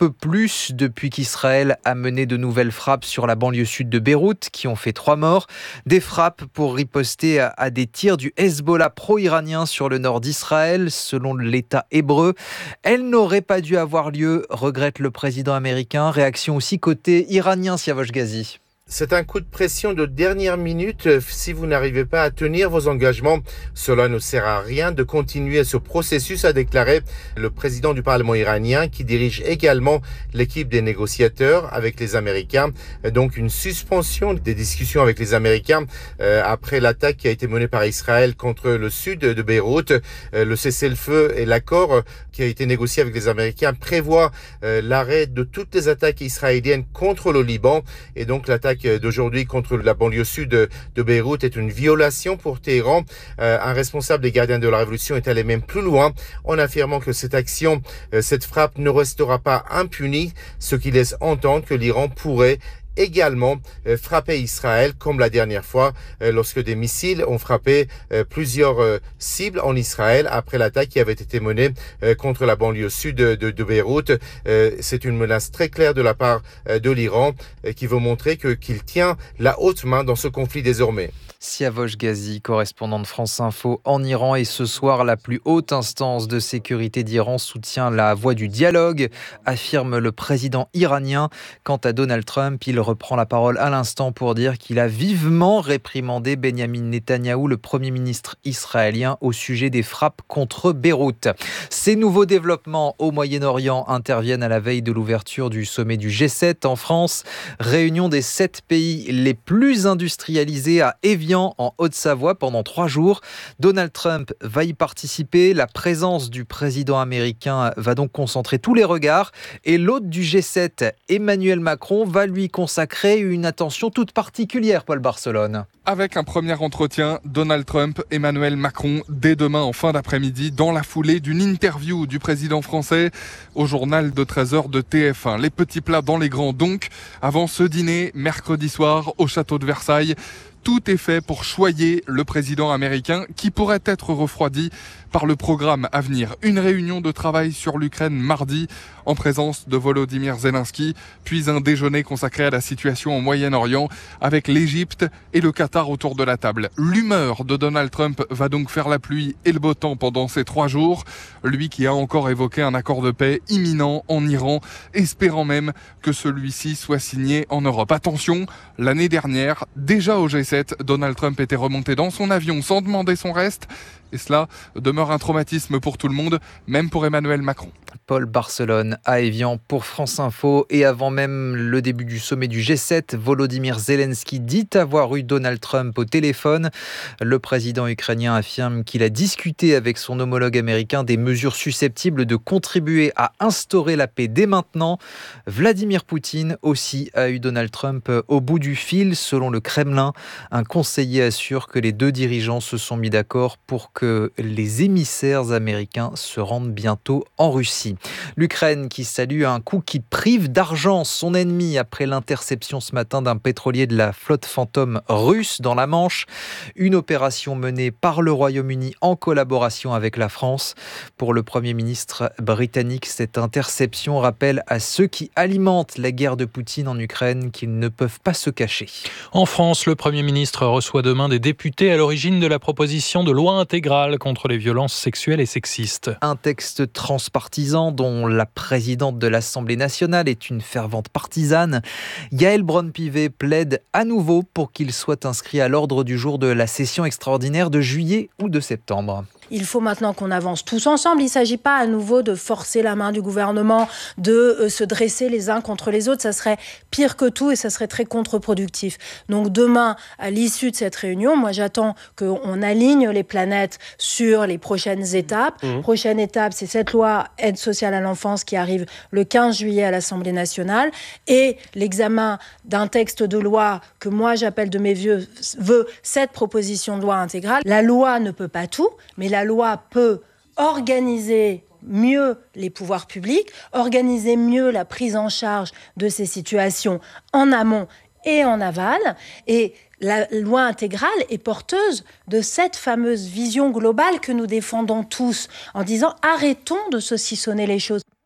peu plus depuis qu'Israël a mené de nouvelles frappes sur la banlieue sud de Beyrouth qui ont fait 3 morts. Des frappes pour riposter à des tirs du Hezbollah pro-iranien sur le nord d'Israël, selon l'État hébreu. Elles n'auraient pas dû avoir lieu, regrette le président américain. Réaction aussi côté iranien, Siavosh Ghazi. C'est un coup de pression de dernière minute. Si vous n'arrivez pas à tenir vos engagements, cela ne sert à rien de continuer ce processus, a déclaré le président du Parlement iranien qui dirige également l'équipe des négociateurs avec les Américains. Donc une suspension des discussions avec les Américains après l'attaque qui a été menée par Israël contre le sud de Beyrouth. Le cessez-le-feu et l'accord qui a été négocié avec les Américains prévoit l'arrêt de toutes les attaques israéliennes contre le Liban, et donc l'attaque d'aujourd'hui contre la banlieue sud de Beyrouth est une violation pour Téhéran. Un responsable des gardiens de la révolution est allé même plus loin en affirmant que cette action, cette frappe ne restera pas impunie, ce qui laisse entendre que l'Iran pourrait également frapper Israël comme la dernière fois lorsque des missiles ont frappé plusieurs cibles en Israël après l'attaque qui avait été menée contre la banlieue sud de Beyrouth. C'est une menace très claire de la part de l'Iran qui veut montrer qu'il tient la haute main dans ce conflit désormais. Siavosh Ghazi, correspondant de France Info en Iran. Et ce soir, la plus haute instance de sécurité d'Iran soutient la voie du dialogue, affirme le président iranien. Quant à Donald Trump, il reprend la parole à l'instant pour dire qu'il a vivement réprimandé Benyamin Netanyahou, le Premier ministre israélien, au sujet des frappes contre Beyrouth. Ces nouveaux développements au Moyen-Orient interviennent à la veille de l'ouverture du sommet du G7 en France. Réunion des 7 pays les plus industrialisés à Évian, en Haute-Savoie, pendant 3 jours. Donald Trump va y participer. La présence du président américain va donc concentrer tous les regards. Et l'hôte du G7, Emmanuel Macron, va lui consacrer une attention toute particulière, Paul Barcelone. Avec un premier entretien, Donald Trump, Emmanuel Macron, dès demain en fin d'après-midi, dans la foulée d'une interview du président français au journal de 13h de TF1. Les petits plats dans les grands donc, avant ce dîner, mercredi soir, au château de Versailles. Tout est fait pour choyer le président américain qui pourrait être refroidi par le programme à venir. Une réunion de travail sur l'Ukraine mardi en présence de Volodymyr Zelensky, puis un déjeuner consacré à la situation au Moyen-Orient avec l'Égypte et le Qatar autour de la table. L'humeur de Donald Trump va donc faire la pluie et le beau temps pendant ces 3 jours. Lui qui a encore évoqué un accord de paix imminent en Iran, espérant même que celui-ci soit signé en Europe. Attention, l'année dernière, déjà au G7, Donald Trump était remonté dans son avion sans demander son reste. Et cela demeure un traumatisme pour tout le monde, même pour Emmanuel Macron. Paul Barcelone à Évian pour France Info. Et avant même le début du sommet du G7, Volodymyr Zelensky dit avoir eu Donald Trump au téléphone. Le président ukrainien affirme qu'il a discuté avec son homologue américain des mesures susceptibles de contribuer à instaurer la paix dès maintenant. Vladimir Poutine aussi a eu Donald Trump au bout du fil, selon le Kremlin. Un conseiller assure que les 2 dirigeants se sont mis d'accord pour que les émissaires américains se rendent bientôt en Russie. L'Ukraine qui salue un coup qui prive d'argent son ennemi après l'interception ce matin d'un pétrolier de la flotte fantôme russe dans la Manche. Une opération menée par le Royaume-Uni en collaboration avec la France. Pour le Premier ministre britannique, cette interception rappelle à ceux qui alimentent la guerre de Poutine en Ukraine qu'ils ne peuvent pas se cacher. En France, le Premier ministre reçoit demain des députés à l'origine de la proposition de loi intégrale contre les violences sexuelles et sexistes. Un texte transpartisan dont la présidente de l'Assemblée nationale est une fervente partisane. Yaël Braun-Pivet plaide à nouveau pour qu'il soit inscrit à l'ordre du jour de la session extraordinaire de juillet ou de septembre. Il faut maintenant qu'on avance tous ensemble. Il ne s'agit pas à nouveau de forcer la main du gouvernement, de se dresser les uns contre les autres. Ça serait pire que tout et ça serait très contre-productif. Donc demain, à l'issue de cette réunion, moi j'attends qu'on aligne les planètes sur les prochaines étapes. Prochaine étape, c'est cette loi aide sociale à l'enfance qui arrive le 15 juillet à l'Assemblée nationale et l'examen d'un texte de loi que moi j'appelle de mes voeux cette proposition de loi intégrale. La loi ne peut pas tout, mais la loi peut organiser mieux les pouvoirs publics, organiser mieux la prise en charge de ces situations en amont et en aval. Et la loi intégrale est porteuse de cette fameuse vision globale que nous défendons tous en disant arrêtons de saucissonner les choses.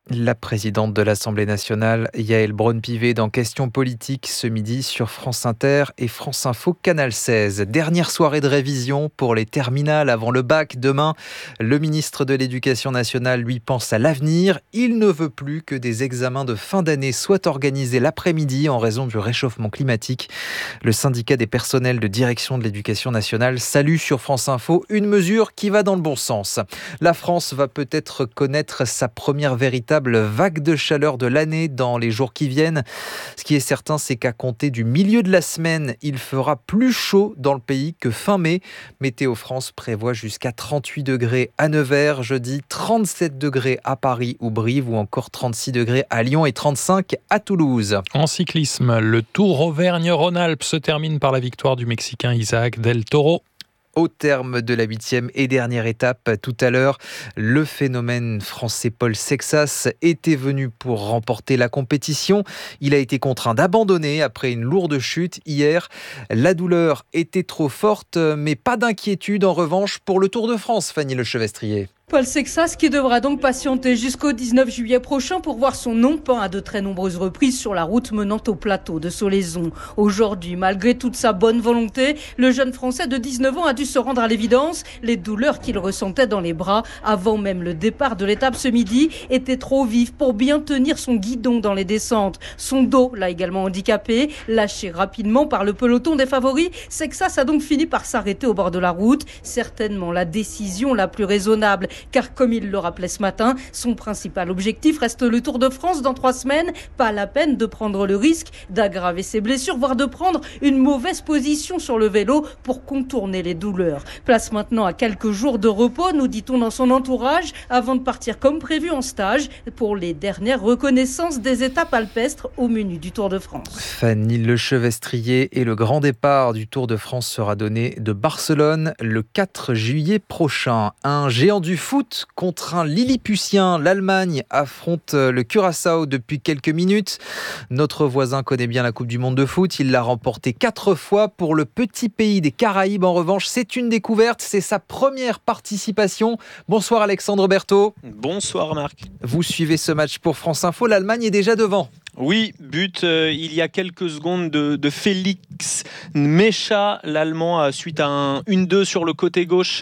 La présidente de l'Assemblée nationale, Yaël Braun-Pivet, dans Questions politiques ce midi sur France Inter et France Info Canal 16. Dernière soirée de révision pour les terminales avant le bac. Demain, le ministre de l'Éducation nationale, lui, pense à l'avenir. Il ne veut plus que des examens de fin d'année soient organisés l'après-midi en raison du réchauffement climatique. Le syndicat des personnels de direction de l'Éducation nationale salue sur France Info une mesure qui va dans le bon sens. La France va peut-être connaître sa première véritable vague de chaleur de l'année dans les jours qui viennent. Ce qui est certain, c'est qu'à compter du milieu de la semaine, il fera plus chaud dans le pays que fin mai. Météo France prévoit jusqu'à 38 degrés à Nevers jeudi, 37 degrés à Paris ou Brive ou encore 36 degrés à Lyon et 35 à Toulouse. En cyclisme, le Tour Auvergne-Rhône-Alpes se termine par la victoire du Mexicain Isaac Del Toro. Au terme de la 8e et dernière étape, tout à l'heure, le phénomène français Paul Sexas était venu pour remporter la compétition. Il a été contraint d'abandonner après une lourde chute hier. La douleur était trop forte, mais pas d'inquiétude en revanche pour le Tour de France, Fanny Lechevestrier. Paul Sexas qui devra donc patienter jusqu'au 19 juillet prochain pour voir son nom peint à de très nombreuses reprises sur la route menant au plateau de Solaizon. Aujourd'hui, malgré toute sa bonne volonté, le jeune Français de 19 ans a dû se rendre à l'évidence. Les douleurs qu'il ressentait dans les bras avant même le départ de l'étape ce midi étaient trop vives pour bien tenir son guidon dans les descentes. Son dos l'a également handicapé. Lâché rapidement par le peloton des favoris, Sexas a donc fini par s'arrêter au bord de la route. Certainement la décision la plus raisonnable. Car comme il le rappelait ce matin, son principal objectif reste le Tour de France dans 3 semaines. Pas la peine de prendre le risque d'aggraver ses blessures, voire de prendre une mauvaise position sur le vélo pour contourner les douleurs. Place maintenant à quelques jours de repos, nous dit-on dans son entourage, avant de partir comme prévu en stage pour les dernières reconnaissances des étapes alpestres au menu du Tour de France. Fanny Lechevestrier et le grand départ du Tour de France sera donné de Barcelone le 4 juillet prochain. Un géant du foot contre un Lilliputien. L'Allemagne affronte le Curaçao depuis quelques minutes. Notre voisin connaît bien la Coupe du Monde de foot. Il l'a remportée 4 fois. Pour le petit pays des Caraïbes, en revanche, c'est une découverte. C'est sa première participation. Bonsoir Alexandre Berthaud. Bonsoir Marc. Vous suivez ce match pour France Info. L'Allemagne est déjà devant. Oui, but il y a quelques secondes de Félix Mecha, l'Allemand, suite à un 1-2 sur le côté gauche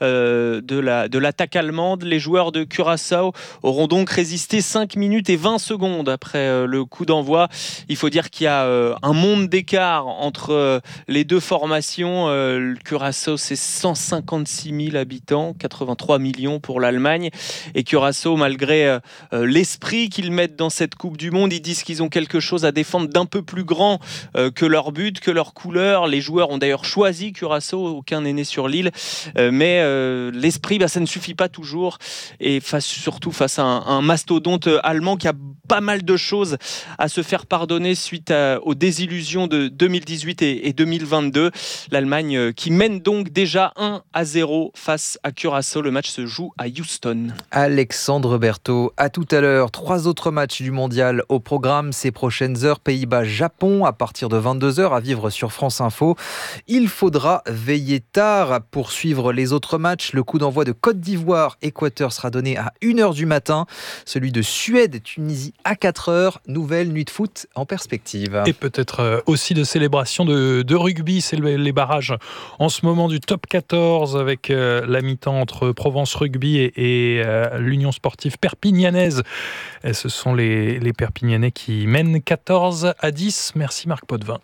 de l'attaque allemande. Les joueurs de Curaçao auront donc résisté 5 minutes et 20 secondes après le coup d'envoi. Il faut dire qu'il y a un monde d'écart entre les deux formations. Curaçao, c'est 156 000 habitants, 83 millions pour l'Allemagne. Et Curaçao, malgré l'esprit qu'ils mettent dans cette Coupe du Monde, ils disent qu'ils ont quelque chose à défendre d'un peu plus grand que leur but, que leur couleur. Les joueurs ont d'ailleurs choisi Curaçao, aucun n'est né sur l'île, mais l'esprit, ça ne suffit pas toujours, et surtout face à un mastodonte allemand qui a pas mal de choses à se faire pardonner suite aux désillusions de 2018 et 2022. L'Allemagne qui mène donc déjà 1-0 face à Curaçao. Le match se joue à Houston. Alexandre Berthaud, à tout à l'heure. 3 autres matchs du mondial au programme ces prochaines heures. Pays-Bas-Japon à partir de 22h à vivre sur France Info. Il faudra veiller tard pour suivre les autres matchs. Le coup d'envoi de Côte d'Ivoire-Équateur sera donné à 1h du matin. Celui de Suède-Tunisie à 4h. Nouvelle nuit de foot en perspective. Et peut-être aussi de célébration de rugby. C'est les barrages en ce moment du top 14 avec la mi-temps entre Provence Rugby et l'Union sportive perpignanaise. Et ce sont les Perpignanais qui mènent 14-10. Merci Marc Potvin.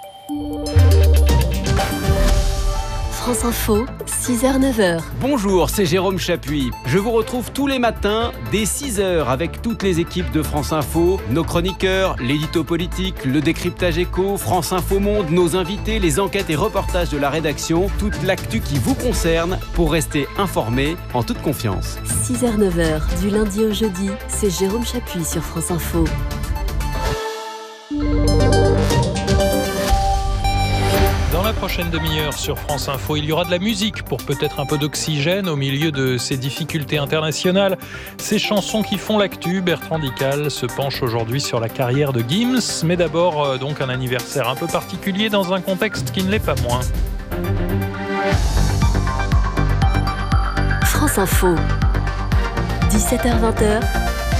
France Info, 6h-9h. Bonjour, c'est Jérôme Chapuis. Je vous retrouve tous les matins dès 6h avec toutes les équipes de France Info, nos chroniqueurs, l'édito politique, le décryptage éco, France Info Monde, nos invités, les enquêtes et reportages de la rédaction, toute l'actu qui vous concerne pour rester informé en toute confiance. 6h-9h, du lundi au jeudi, c'est Jérôme Chapuis sur France Info. Dans la prochaine demi-heure sur France Info, il y aura de la musique pour peut-être un peu d'oxygène au milieu de ces difficultés internationales. Ces chansons qui font l'actu, Bertrand Dical se penche aujourd'hui sur la carrière de Gims, mais d'abord donc un anniversaire un peu particulier dans un contexte qui ne l'est pas moins. France Info, 17h-20h,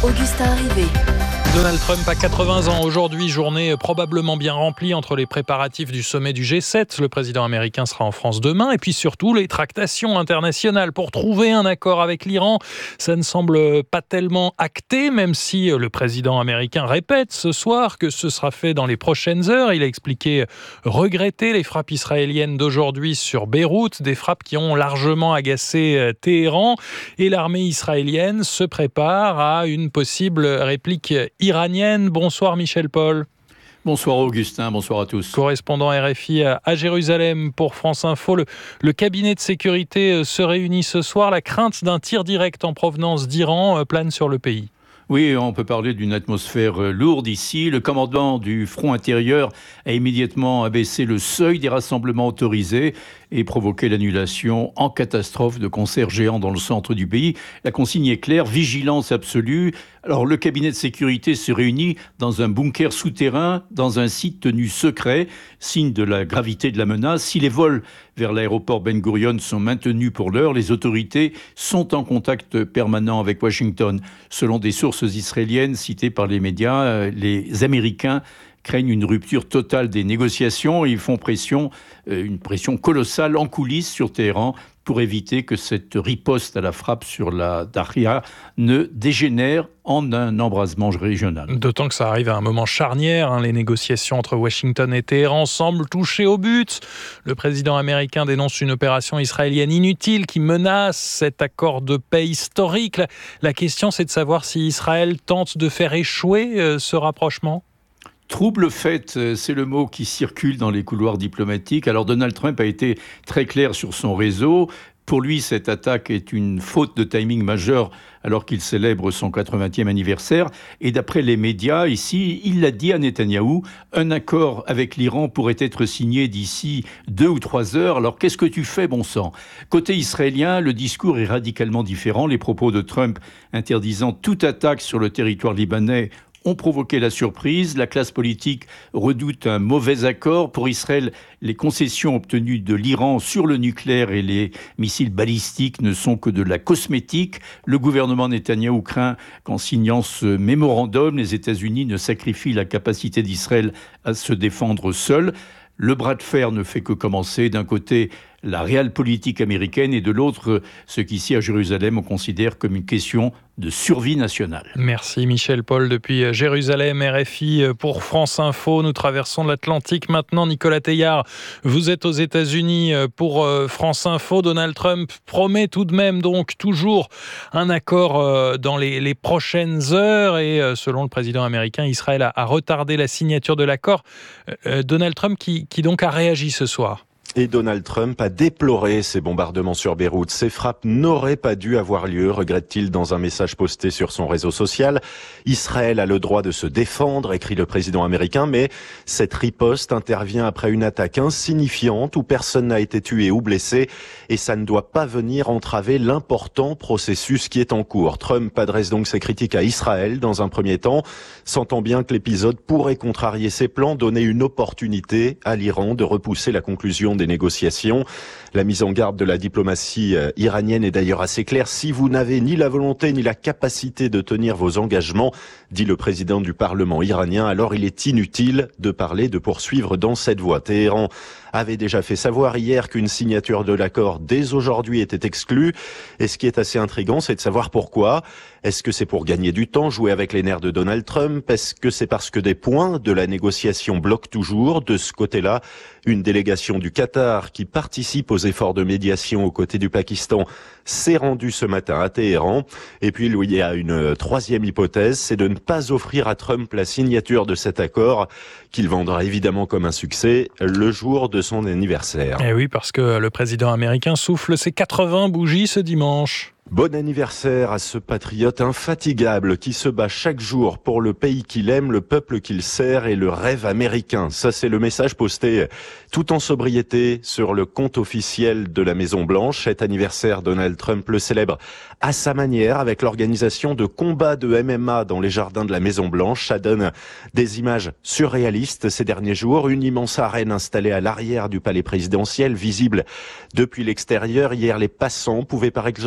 Augustin Arrivé. Donald Trump a 80 ans aujourd'hui, journée probablement bien remplie entre les préparatifs du sommet du G7. Le président américain sera en France demain et puis surtout les tractations internationales pour trouver un accord avec l'Iran. Ça ne semble pas tellement acté, même si le président américain répète ce soir que ce sera fait dans les prochaines heures. Il a expliqué regretter les frappes israéliennes d'aujourd'hui sur Beyrouth, des frappes qui ont largement agacé Téhéran. Et l'armée israélienne se prépare à une possible réplique iranienne. Bonsoir Michel Paul. Bonsoir Augustin, bonsoir à tous. Correspondant RFI à Jérusalem pour France Info. Le cabinet de sécurité se réunit ce soir. La crainte d'un tir direct en provenance d'Iran plane sur le pays. Oui, on peut parler d'une atmosphère lourde ici. Le commandant du front intérieur a immédiatement abaissé le seuil des rassemblements autorisés et provoqué l'annulation en catastrophe de concerts géants dans le centre du pays. La consigne est claire, vigilance absolue. Alors le cabinet de sécurité se réunit dans un bunker souterrain, dans un site tenu secret, signe de la gravité de la menace. Si les vols vers l'aéroport Ben Gurion sont maintenus pour l'heure, les autorités sont en contact permanent avec Washington. Selon des sources israéliennes citées par les médias, les Américains craignent une rupture totale des négociations et ils font pression, une pression colossale en coulisses sur Téhéran pour éviter que cette riposte à la frappe sur la Daria ne dégénère en un embrasement régional. D'autant que ça arrive à un moment charnière. Les négociations entre Washington et Téhéran semblent toucher au but. Le président américain dénonce une opération israélienne inutile qui menace cet accord de paix historique. La question, c'est de savoir si Israël tente de faire échouer ce rapprochement. Trouble fait, c'est le mot qui circule dans les couloirs diplomatiques. Alors Donald Trump a été très clair sur son réseau. Pour lui, cette attaque est une faute de timing majeure alors qu'il célèbre son 80e anniversaire. Et d'après les médias, ici, il l'a dit à Netanyahou, un accord avec l'Iran pourrait être signé d'ici 2 ou 3 heures. Alors qu'est-ce que tu fais, bon sang ? Côté israélien, le discours est radicalement différent. Les propos de Trump interdisant toute attaque sur le territoire libanais ont provoqué la surprise. La classe politique redoute un mauvais accord. Pour Israël, les concessions obtenues de l'Iran sur le nucléaire et les missiles balistiques ne sont que de la cosmétique. Le gouvernement Netanyahou craint qu'en signant ce mémorandum, les États-Unis ne sacrifient la capacité d'Israël à se défendre seul. Le bras de fer ne fait que commencer. D'un côté, la réelle politique américaine et de l'autre, ce qu'ici à Jérusalem, on considère comme une question de survie nationale. Merci Michel Paul depuis Jérusalem, RFI pour France Info. Nous traversons l'Atlantique maintenant. Nicolas Teillard, vous êtes aux États-Unis pour France Info. Donald Trump promet tout de même donc toujours un accord dans les prochaines heures et selon le président américain, Israël a retardé la signature de l'accord. Donald Trump qui donc a réagi ce soir. Et Donald Trump a déploré ces bombardements sur Beyrouth. Ces frappes n'auraient pas dû avoir lieu, regrette-t-il dans un message posté sur son réseau social. Israël a le droit de se défendre, écrit le président américain, mais cette riposte intervient après une attaque insignifiante où personne n'a été tué ou blessé et ça ne doit pas venir entraver l'important processus qui est en cours. Trump adresse donc ses critiques à Israël dans un premier temps, sentant bien que l'épisode pourrait contrarier ses plans, donner une opportunité à l'Iran de repousser la conclusion des négociations. La mise en garde de la diplomatie iranienne est d'ailleurs assez claire. Si vous n'avez ni la volonté ni la capacité de tenir vos engagements, dit le président du Parlement iranien, alors il est inutile de parler de poursuivre dans cette voie. Téhéran avait déjà fait savoir hier qu'une signature de l'accord dès aujourd'hui était exclue. Et ce qui est assez intriguant, c'est de savoir pourquoi. Est-ce que c'est pour gagner du temps, jouer avec les nerfs de Donald Trump? Est-ce que c'est parce que des points de la négociation bloquent toujours? De ce côté-là, une délégation du Qatar qui participe aux efforts de médiation aux côtés du Pakistan s'est rendue ce matin à Téhéran. Et puis il y a une troisième hypothèse, c'est de ne pas offrir à Trump la signature de cet accord qu'il vendra évidemment comme un succès le jour de son anniversaire. Et oui, parce que le président américain souffle ses 80 bougies ce dimanche. Bon anniversaire à ce patriote infatigable qui se bat chaque jour pour le pays qu'il aime, le peuple qu'il sert et le rêve américain. Ça, c'est le message posté tout en sobriété sur le compte officiel de la Maison-Blanche. Cet anniversaire, Donald Trump le célèbre à sa manière avec l'organisation de combats de MMA dans les jardins de la Maison-Blanche. Ça donne des images surréalistes ces derniers jours. Une immense arène installée à l'arrière du palais présidentiel, visible depuis l'extérieur. Hier, les passants pouvaient par exemple apercevoir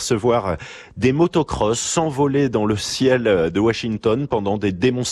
apercevoir des motocross s'envoler dans le ciel de Washington pendant des démonstrations